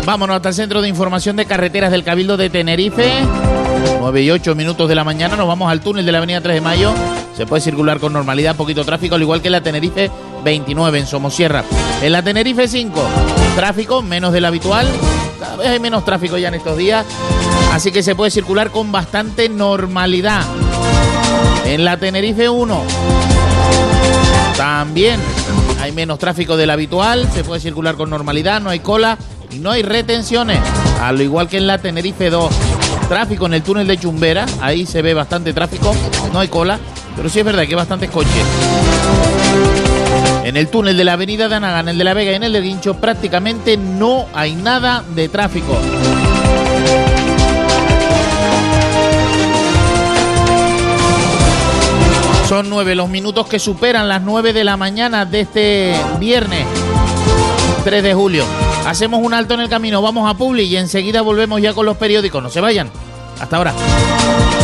Vámonos hasta el Centro de Información de Carreteras del Cabildo de Tenerife. 9 y 8 minutos de la mañana. Nos vamos al túnel de la avenida 3 de Mayo. Se puede circular con normalidad, poquito tráfico, al igual que en la Tenerife 29 en Somosierra. En la Tenerife 5, tráfico menos del habitual. Cada vez hay menos tráfico ya en estos días, así que se puede circular con bastante normalidad. En la Tenerife 1, también hay menos tráfico del habitual. Se puede circular con normalidad, no hay cola y no hay retenciones, al igual que en la Tenerife 2. Tráfico en el túnel de Chumbera, ahí se ve bastante tráfico, no hay cola, pero sí es verdad que hay bastantes coches. En el túnel de la avenida de Anaga, en el de La Vega y en el de Guincho prácticamente no hay nada de tráfico. Son 9 los minutos que superan las 9 de la mañana de este viernes 3 de julio. Hacemos un alto en el camino, vamos a Publi y enseguida volvemos ya con los periódicos. No se vayan. Hasta ahora.